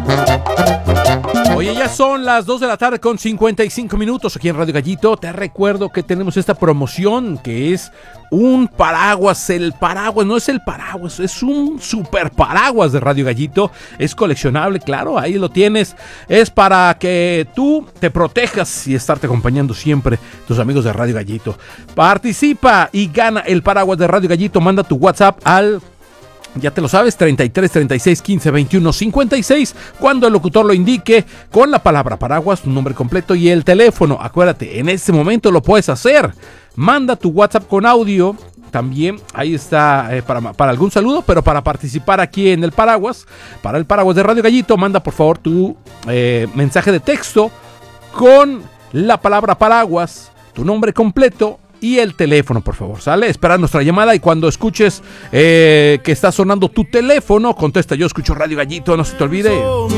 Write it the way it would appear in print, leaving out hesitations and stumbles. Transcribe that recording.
Oye, ya son las 2 de la tarde con 55 minutos aquí en Radio Gallito. Te recuerdo que tenemos esta promoción que es un paraguas. El paraguas no es el paraguas, es un super paraguas de Radio Gallito. Es coleccionable, claro, ahí lo tienes. Es para que tú te protejas y estarte acompañando siempre tus amigos de Radio Gallito. Participa y gana el paraguas de Radio Gallito. Manda tu WhatsApp al... Ya te lo sabes, 33 36 15 21 56, cuando el locutor lo indique, con la palabra paraguas, tu nombre completo y el teléfono. Acuérdate, en este momento lo puedes hacer. Manda tu WhatsApp con audio. También ahí está para algún saludo, pero para participar aquí en el paraguas, para el paraguas de Radio Gallito, manda por favor tu mensaje de texto con la palabra paraguas, tu nombre completo y el teléfono, por favor, ¿sale? Espera nuestra llamada y cuando escuches que está sonando tu teléfono, contesta: yo escucho Radio Gallito, no se te olvide.